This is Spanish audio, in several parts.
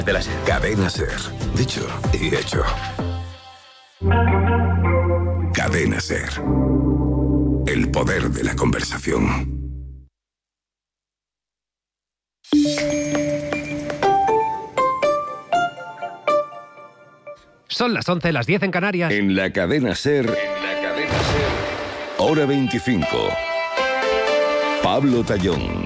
de la SER. Cadena SER. Dicho y hecho. Cadena SER. El poder de la conversación. Son las 11, las 10 en Canarias. En la Cadena SER. Hora 25. Pablo Tallón.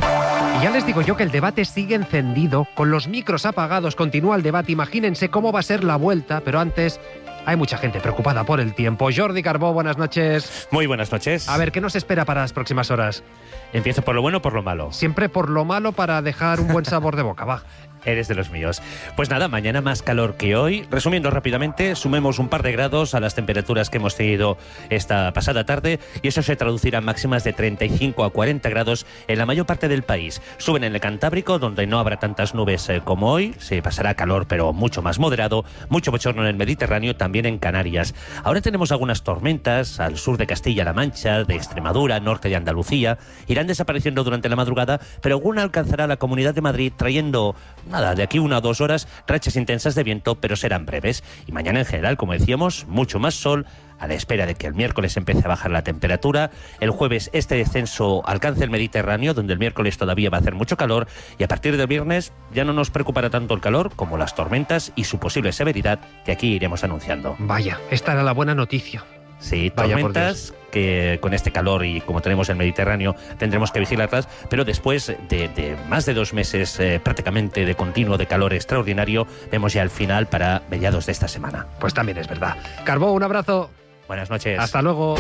Y ya les digo yo que el debate sigue encendido, con los micros apagados, continúa el debate. Imagínense cómo va a ser la vuelta, pero antes hay mucha gente preocupada por el tiempo. Jordi Carbó, buenas noches. Muy buenas noches. A ver, ¿qué nos espera para las próximas horas? ¿Empiezo por lo bueno o por lo malo? Siempre por lo malo para dejar un buen sabor de boca, va. Eres de los míos. Pues nada, mañana más calor que hoy. Resumiendo rápidamente, sumemos un par de grados a las temperaturas que hemos tenido esta pasada tarde y eso se traducirá en máximas de 35 a 40 grados en la mayor parte del país. Suben en el Cantábrico, donde no habrá tantas nubes como hoy. Se pasará calor, pero mucho más moderado. Mucho bochorno en el Mediterráneo, también en Canarias. Ahora tenemos algunas tormentas al sur de Castilla-La Mancha, de Extremadura, norte de Andalucía. Irán desapareciendo durante la madrugada, pero alguna alcanzará la Comunidad de Madrid trayendo... nada, de aquí 1 o 2 horas, rachas intensas de viento, pero serán breves. Y mañana en general, como decíamos, mucho más sol, a la espera de que el miércoles empiece a bajar la temperatura. El jueves este descenso alcance el Mediterráneo, donde el miércoles todavía va a hacer mucho calor, y a partir del viernes ya no nos preocupará tanto el calor como las tormentas y su posible severidad que aquí iremos anunciando. Vaya, esta era la buena noticia. Sí, tormentas que con este calor y como tenemos el Mediterráneo tendremos que vigilarlas, pero después de más de 2 meses prácticamente de continuo de calor extraordinario, vemos ya el final para mediados de esta semana. Pues también es verdad. Carbó, un abrazo. Buenas noches. Hasta luego.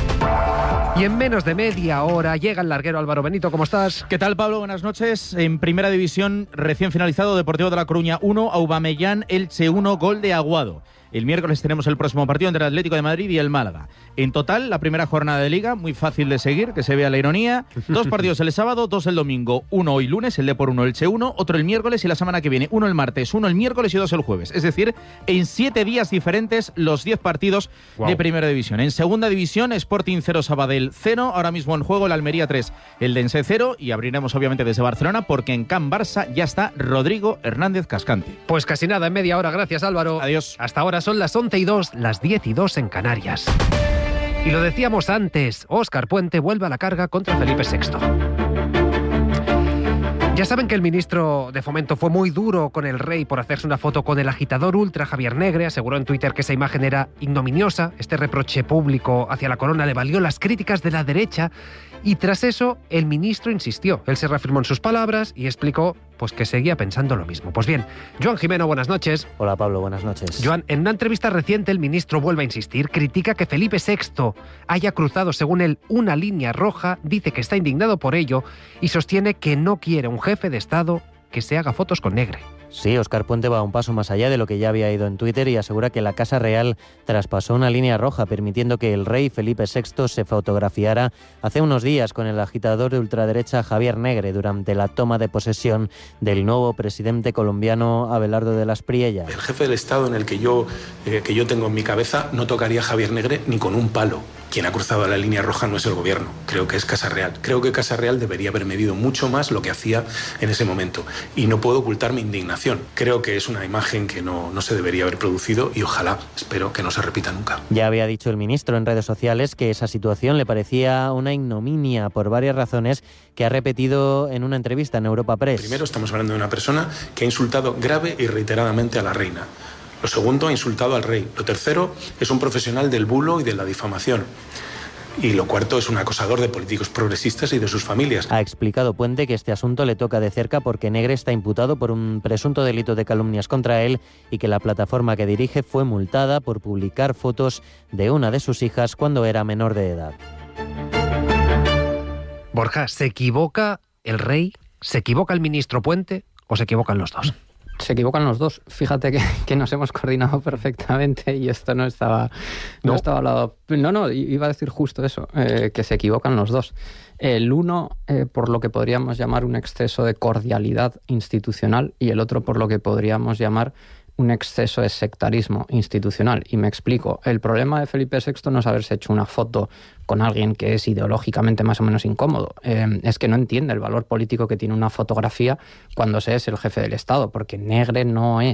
Y en menos de media hora llega el larguero Álvaro Benito. ¿Cómo estás? ¿Qué tal, Pablo? Buenas noches. En Primera División, recién finalizado, Deportivo de La Coruña 1, Aubameyang, Elche 1, gol de Aguado. El miércoles tenemos el próximo partido entre el Atlético de Madrid y el Málaga. En total, la primera jornada de Liga, muy fácil de seguir, que se vea la ironía. 2 partidos el sábado, 2 el domingo, 1 hoy lunes, el Depor 1, Elche 1, otro el miércoles y la semana que viene, 1 el martes, 1 el miércoles y 2 el jueves. Es decir, en 7 días diferentes los 10 partidos de Primera División. En Segunda División, Sporting 0, Sabadell 0, ahora mismo en juego el Almería 3, el Dense 0 y abriremos obviamente desde Barcelona porque en Can Barça ya está Rodrigo Hernández Cascante. Pues casi nada, en media hora. Gracias, Álvaro. Adiós. Hasta ahora son las 11:02, las 10:02 en Canarias. Y lo decíamos antes, Óscar Puente vuelve a la carga contra Felipe VI. Ya saben que el ministro de Fomento fue muy duro con el rey por hacerse una foto con el agitador ultra Javier Negre. Aseguró en Twitter que esa imagen era ignominiosa. Este reproche público hacia la corona le valió las críticas de la derecha y tras eso el ministro insistió. Él se reafirmó en sus palabras y explicó pues que seguía pensando lo mismo. Pues bien, Joan Jimeno, buenas noches. Hola Pablo, buenas noches. Joan, en una entrevista reciente el ministro vuelve a insistir, critica que Felipe VI haya cruzado, según él, una línea roja, dice que está indignado por ello y sostiene que no quiere un jefe de Estado que se haga fotos con Negre. Sí, Óscar Puente va un paso más allá de lo que ya había ido en Twitter y asegura que la Casa Real traspasó una línea roja permitiendo que el rey Felipe VI se fotografiara hace unos días con el agitador de ultraderecha Javier Negre durante la toma de posesión del nuevo presidente colombiano Abelardo de las Priellas. El jefe del Estado en el que yo tengo en mi cabeza no tocaría a Javier Negre ni con un palo. Quien ha cruzado la línea roja no es el gobierno, creo que es Casa Real. Creo que Casa Real debería haber medido mucho más lo que hacía en ese momento. Y no puedo ocultar mi indignación. Creo que es una imagen que no se debería haber producido y ojalá, espero que no se repita nunca. Ya había dicho el ministro en redes sociales que esa situación le parecía una ignominia por varias razones que ha repetido en una entrevista en Europa Press. Primero, estamos hablando de una persona que ha insultado grave y reiteradamente a la reina. Lo segundo, ha insultado al rey. Lo tercero, es un profesional del bulo y de la difamación. Y lo cuarto, es un acosador de políticos progresistas y de sus familias. Ha explicado Puente que este asunto le toca de cerca porque Negre está imputado por un presunto delito de calumnias contra él y que la plataforma que dirige fue multada por publicar fotos de una de sus hijas cuando era menor de edad. Borja, ¿se equivoca el rey? ¿Se equivoca el ministro Puente? ¿O se equivocan los dos? Se equivocan los dos. Fíjate que nos hemos coordinado perfectamente y esto no estaba hablado. No, iba a decir justo eso, que se equivocan los dos. El uno por lo que podríamos llamar un exceso de cordialidad institucional y el otro por lo que podríamos llamar un exceso de sectarismo institucional. Y me explico. El problema de Felipe VI no es haberse hecho una foto con alguien que es ideológicamente más o menos incómodo. Es que no entiende el valor político que tiene una fotografía cuando se es el jefe del Estado, porque Negre no es